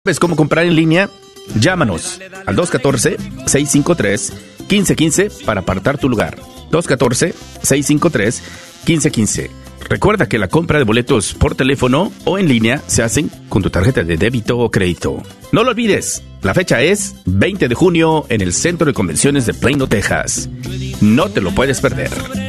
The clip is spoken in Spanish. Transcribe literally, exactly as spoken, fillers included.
¿Sabes cómo comprar en línea? Llámanos al dos uno cuatro, seis cinco tres, uno cinco uno cinco para apartar tu lugar. dos uno cuatro, seis cinco tres, uno cinco uno cinco. Recuerda que la compra de boletos por teléfono o en línea se hacen con tu tarjeta de débito o crédito. No lo olvides, la fecha es veinte de junio en el Centro de Convenciones de Plano, Texas. No te lo puedes perder.